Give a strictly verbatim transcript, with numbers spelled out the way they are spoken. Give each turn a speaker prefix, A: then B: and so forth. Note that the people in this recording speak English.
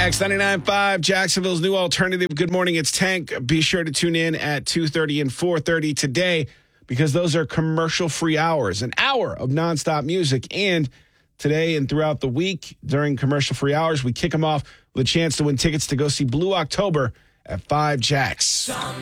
A: X ninety-nine point five, Jacksonville's new alternative. Good morning, it's Tank. Be sure to tune in at two thirty and four thirty today because those are commercial-free hours, an hour of nonstop music. And today and throughout the week during commercial-free hours, we kick them off with a chance to win tickets to go see Blue October at Five Jacks.
B: Some